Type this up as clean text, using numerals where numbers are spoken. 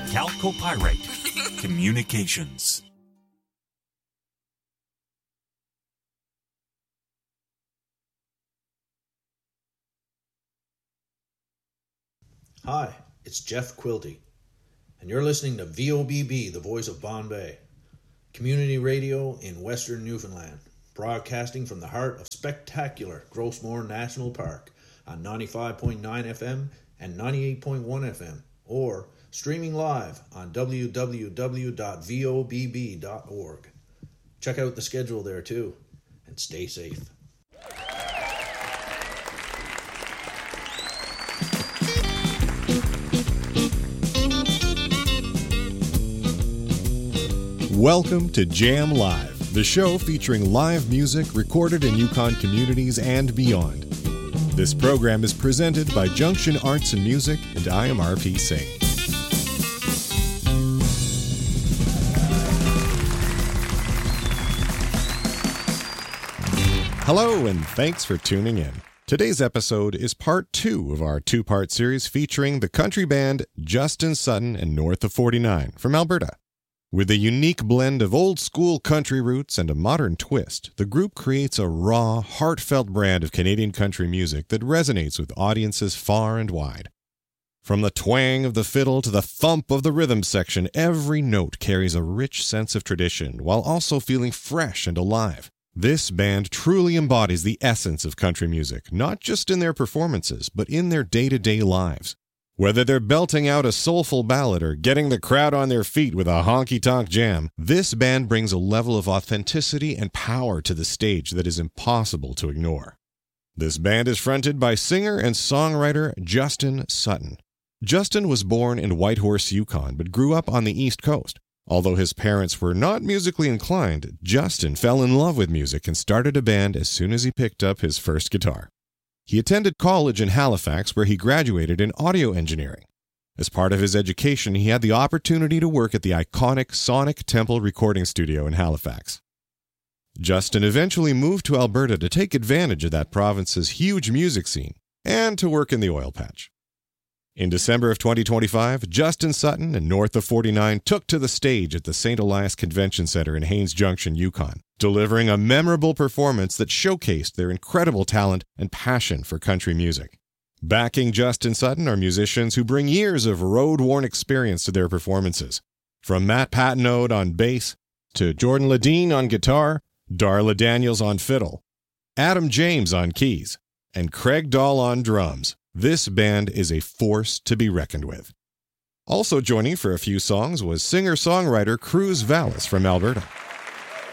Calcopyrite Communications. Hi, it's Jeff Quilty, and you're listening to VOBB, the voice of Bombay, community radio in Western Newfoundland, broadcasting from the heart of spectacular Grossmore National Park on 95.9 FM and 98.1 FM, or streaming live on www.vobb.org. Check out the schedule there too, and stay safe. Welcome to Jam Live, the show featuring live music recorded in Yukon communities and beyond. This program is presented by Junction Arts and Music, and I am RP Singh. Hello, and thanks for tuning in. Today's episode is part 2 of our 2-part series featuring the country band Justin Sutton and North of 49 from Alberta. With a unique blend of old-school country roots and a modern twist, the group creates a raw, heartfelt brand of Canadian country music that resonates with audiences far and wide. From the twang of the fiddle to the thump of the rhythm section, every note carries a rich sense of tradition while also feeling fresh and alive. This band truly embodies the essence of country music, not just in their performances, but in their day-to-day lives. Whether they're belting out a soulful ballad or getting the crowd on their feet with a honky-tonk jam, this band brings a level of authenticity and power to the stage that is impossible to ignore. This band is fronted by singer and songwriter Justin Sutton. Justin was born in Whitehorse, Yukon, but grew up on the East Coast. Although his parents were not musically inclined, Justin fell in love with music and started a band as soon as he picked up his first guitar. He attended college in Halifax, where he graduated in audio engineering. As part of his education, he had the opportunity to work at the iconic Sonic Temple recording studio in Halifax. Justin eventually moved to Alberta to take advantage of that province's huge music scene and to work in the oil patch. In December of 2025, Justin Sutton and North of 49 took to the stage at the St. Elias Convention Center in Haines Junction, Yukon, delivering a memorable performance that showcased their incredible talent and passion for country music. Backing Justin Sutton are musicians who bring years of road-worn experience to their performances. From Matt Patnode on bass, to Jordan Ledeen on guitar, Darla Daniels on fiddle, Adam James on keys, and Craig Dahl on drums. This band is a force to be reckoned with. Also joining for a few songs was singer-songwriter Cruz Vallis from Alberta.